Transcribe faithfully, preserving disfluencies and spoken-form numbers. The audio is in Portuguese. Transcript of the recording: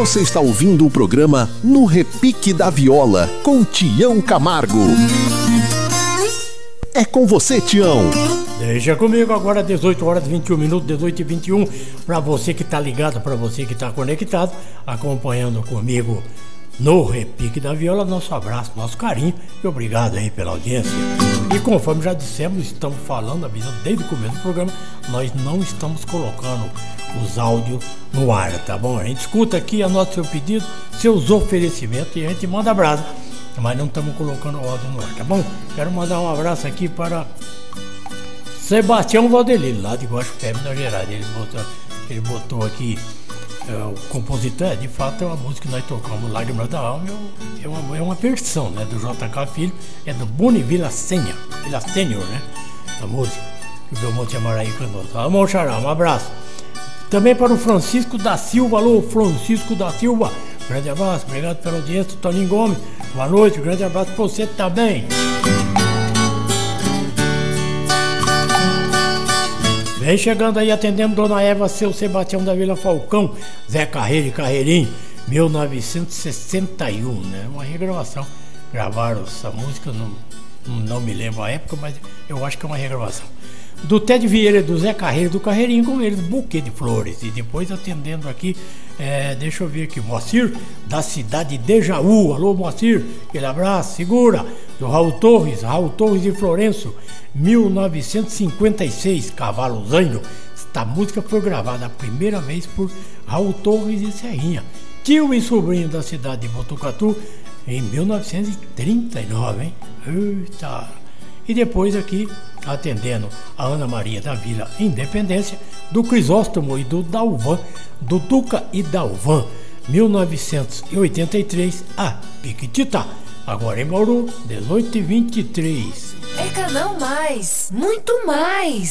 Você está ouvindo o programa No Repique da Viola, com Tião Camargo. É com você, Tião. Deixa comigo agora, dezoito horas e vinte e um minutos, dezoito e vinte e um. Para você que está ligado, para você que está conectado, acompanhando comigo no Repique da Viola, nosso abraço, nosso carinho e obrigado aí pela audiência. E conforme já dissemos, estamos falando, avisando desde o começo do programa, nós não estamos colocando os áudios no ar, tá bom? A gente escuta aqui, anota seu pedido, seus oferecimentos e a gente manda abraço, mas não estamos colocando o áudio no ar, tá bom? Quero mandar um abraço aqui para Sebastião Valdelino, lá de Guaxupé, Minas Gerais. Ele botou, ele botou aqui é, o compositor, de fato é uma música que nós tocamos, Lágrimas da Alma, é uma, é uma versão, né, do J K Filho, é do Boni Vila Sênior, Vila Sênior, né, a música, que o Belmonte Amaraí cantou. Vamos, Xará, um abraço. Também para o Francisco da Silva, alô, Francisco da Silva, grande abraço, obrigado pela audiência. Toninho Gomes, boa noite, grande abraço para você também. Vem chegando aí, atendendo Dona Eva, seu Sebastião da Vila Falcão, Zé Carreiro e Carreirinho, mil novecentos e sessenta e um, né? Uma regravação. Gravaram essa música, não, não me lembro a época, mas eu acho que é uma regravação. Do Ted Vieira, do Zé Carreiro, do Carreirinho, com eles, Buquê de Flores. E depois atendendo aqui, é, deixa eu ver aqui, Moacir, da cidade de Jaú. Alô, Moacir, aquele abraço, segura. Do Raul Torres, Raul Torres de Florenço, mil novecentos e cinquenta e seis, Cavalo Zanho. Esta música foi gravada a primeira vez por Raul Torres e Serrinha, tio e sobrinho da cidade de Botucatu, em mil novecentos e trinta e nove, hein? Eita! E depois aqui, atendendo a Ana Maria da Vila Independência, do Crisóstomo e do Dalvan, do Duca e Dalvan, mil novecentos e oitenta e três, a Piquitita. Agora em Bauru, dezoito e vinte e três. É Canal Mais, muito mais.